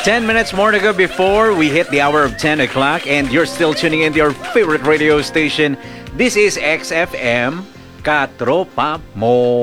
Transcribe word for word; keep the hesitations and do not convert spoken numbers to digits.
ten minutes more to go before we hit the hour of ten o'clock, and you're still tuning in to your favorite radio station. This is X F M, Katropa Mo.